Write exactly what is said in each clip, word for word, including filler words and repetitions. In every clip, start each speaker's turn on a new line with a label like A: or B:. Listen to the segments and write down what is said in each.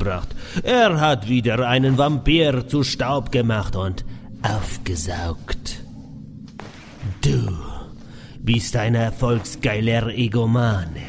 A: gebracht. Er hat wieder einen Vampir zu Staub gemacht und aufgesaugt. Du bist ein erfolgsgeiler Egomane.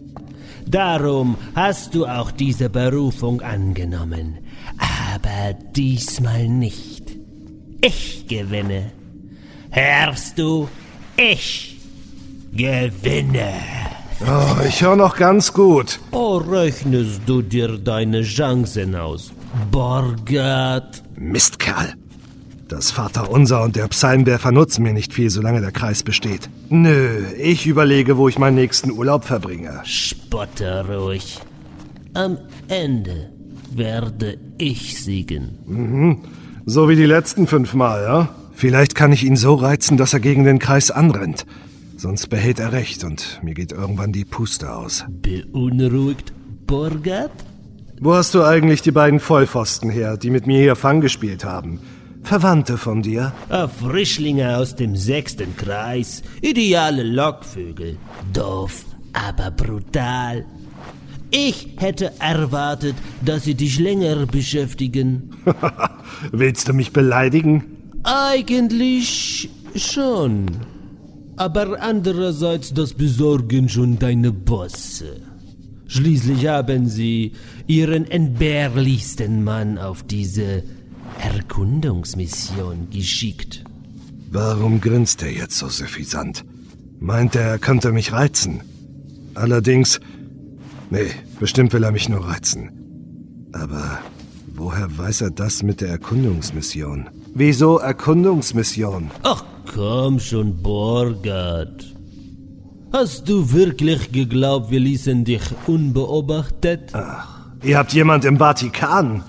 A: Darum hast du auch diese Berufung angenommen. Aber diesmal nicht. Ich gewinne. Hörst du? Ich gewinne.
B: Oh, ich höre noch ganz gut.
A: Oh, rechnest du dir deine Chancen aus, Borgard?
B: Mistkerl. Das Vaterunser und der Psalmwerfer nutzen mir nicht viel, solange der Kreis besteht. Nö, ich überlege, wo ich meinen nächsten Urlaub verbringe.
A: Spotte ruhig. Am Ende werde ich siegen.
B: Mhm. So wie die letzten fünfmal, ja? Vielleicht kann ich ihn so reizen, dass er gegen den Kreis anrennt. Sonst behält er recht und mir geht irgendwann die Puste aus.
A: Beunruhigt, Borgard?
B: Wo hast du eigentlich die beiden Vollpfosten her, die mit mir hier Fang gespielt haben? Verwandte von dir?
A: Frischlinge aus dem sechsten Kreis. Ideale Lockvögel. Doof, aber brutal. Ich hätte erwartet, dass sie dich länger beschäftigen.
B: Willst du mich beleidigen?
A: Eigentlich schon. Aber andererseits, das besorgen schon deine Bosse. Schließlich haben sie ihren entbehrlichsten Mann auf diese Erkundungsmission geschickt.
B: Warum grinst er jetzt so suffisant? Meint er, er könnte mich reizen? Allerdings... Nee, bestimmt will er mich nur reizen. Aber woher weiß er das mit der Erkundungsmission? Wieso Erkundungsmission?
A: Ach komm schon, Borgard. Hast du wirklich geglaubt, wir ließen dich unbeobachtet?
B: Ach, ihr habt jemand im Vatikan?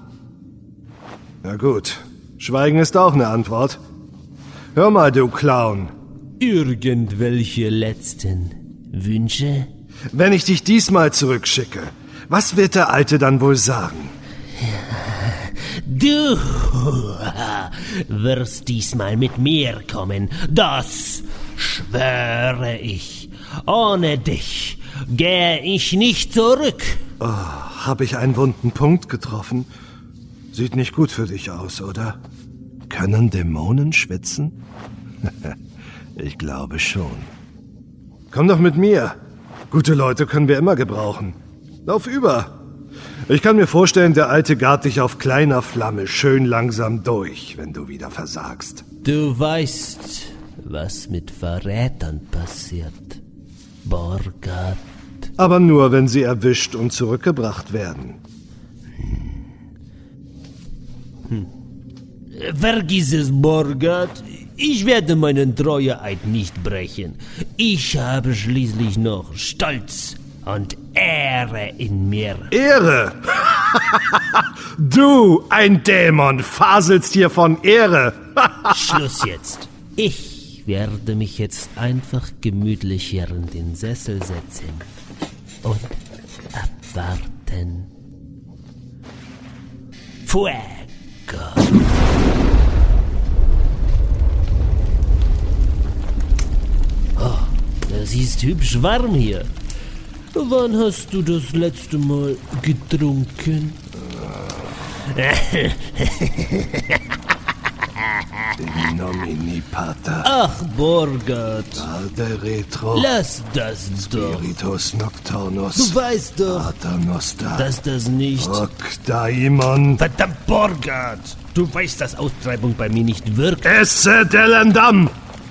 B: Na gut, Schweigen ist auch eine Antwort. Hör mal, du Clown.
A: Irgendwelche letzten Wünsche?
B: Wenn ich dich diesmal zurückschicke, was wird der Alte dann wohl sagen?
A: Du wirst diesmal mit mir kommen, das schwöre ich. Ohne dich gehe ich nicht zurück.
B: Oh, habe ich einen wunden Punkt getroffen? Sieht nicht gut für dich aus, oder? Können Dämonen schwitzen? Ich glaube schon. Komm doch mit mir. Gute Leute können wir immer gebrauchen. Lauf über. Ich kann mir vorstellen, der Alte gart dich auf kleiner Flamme schön langsam durch, wenn du wieder versagst.
A: Du weißt, was mit Verrätern passiert, Borgard.
B: Aber nur, wenn sie erwischt und zurückgebracht werden.
A: Hm. Vergiss es, Borgard. Ich werde meinen Treueeid nicht brechen. Ich habe schließlich noch Stolz und Ehre in mir.
B: Ehre? Du, ein Dämon, faselst hier von Ehre.
A: Schluss jetzt. Ich werde mich jetzt einfach gemütlich hier in den Sessel setzen und abwarten. Fuego! Oh, das ist hübsch warm hier. Wann hast du das letzte Mal getrunken?
B: In nomine Pater.
A: Ach, Borgard.
B: Alde retro.
A: Lass das doch.
B: Spiritus nocturnus.
A: Du weißt doch,
B: Pater noster.
A: dass das nicht...
B: Hoc daimon.
A: Verdammt, Borgard. Du weißt, dass Austreibung bei mir nicht wirkt.
B: Esse delendam.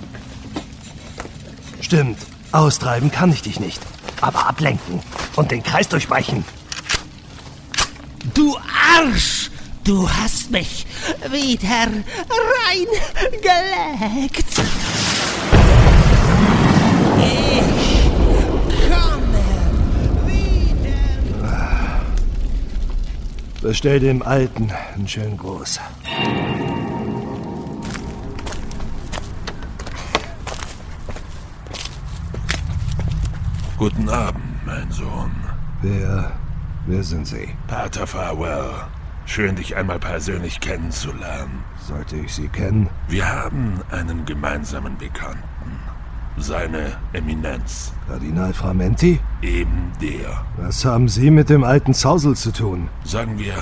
B: Stimmt, austreiben kann ich dich nicht. Aber ablenken und den Kreis durchbrechen.
A: Du Arsch! Du hast mich wieder reingelegt. Ich komme wieder.
B: Bestell dem Alten einen schönen Gruß.
C: Guten Abend, mein Sohn.
B: Wer, wer sind Sie?
C: Pater Farwell. Schön, dich einmal persönlich kennenzulernen.
B: Sollte ich Sie kennen?
C: Wir haben einen gemeinsamen Bekannten. Seine Eminenz.
B: Kardinal Framenti?
C: Eben der.
B: Was haben Sie mit dem alten Zausel zu tun?
C: Sagen wir